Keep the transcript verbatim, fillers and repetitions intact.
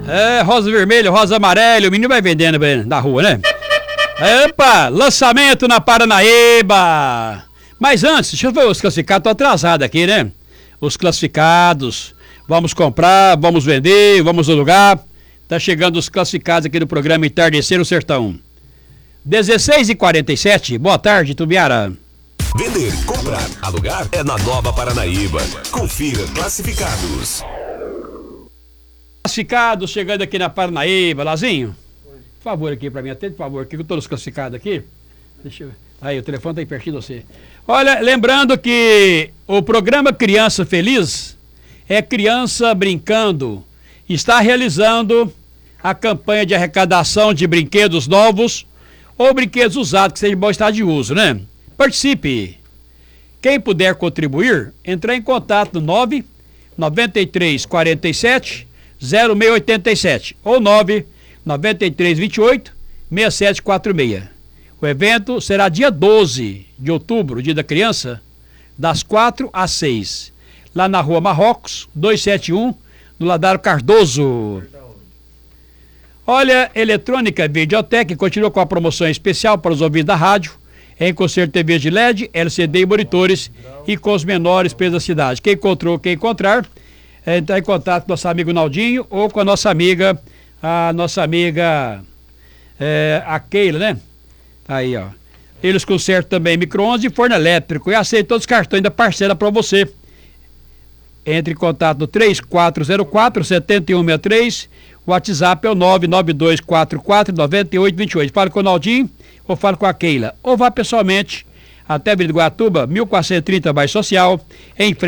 É, rosa vermelha, rosa amarela, o menino vai vendendo na rua, né? Epa, lançamento na Paranaíba. Mas antes, deixa eu ver os classificados, tô atrasado aqui, né? Os classificados, vamos comprar, vamos vender, vamos alugar. Tá chegando os classificados aqui do programa Entardecer no Sertão. dezesseis e quarenta e sete, boa tarde, Tubiara. Vender, comprar, alugar é na Nova Paranaíba. Confira classificados. Classificados chegando aqui na Paranaíba, Lazinho. Por favor aqui pra mim, atende por favor, aqui com todos os classificados aqui. Deixa eu ver. Aí, o telefone tá aí pertinho de você. Olha, lembrando que o programa Criança Feliz é criança brincando. Está realizando a campanha de arrecadação de brinquedos novos ou brinquedos usados que sejam em bom estado de uso, né? Participe. Quem puder contribuir, entrar em contato no nove nove três quatro sete zero seis oito sete ou nove nove três dois oito seis sete quatro seis. O evento será dia doze de outubro, dia da criança, das quatro às seis, lá na Rua Marrocos, duzentos e setenta e um, no Ladário Cardoso. Olha, Eletrônica Videotec continua com a promoção especial para os ouvintes da rádio, em concerto T V de L E D, L C D e monitores, e com os menores preços da cidade. Quem encontrou, quem encontrar, é, entrar em contato com nosso amigo Naldinho ou com a nossa amiga, a nossa amiga, é, a Keila, né? Aí, ó. Eles consertam também micro-ondas e forno elétrico e aceitam todos os cartões da parcela para você. Entre em contato no três quatro zero quatro, sete um seis três, o WhatsApp é o nove nove dois quatro quatro nove oito dois oito. Fale com o Naldinho ou fale com a Keila. Ou vá pessoalmente até Avenida Guatuba, mil quatrocentos e trinta, Bairro Social, em frente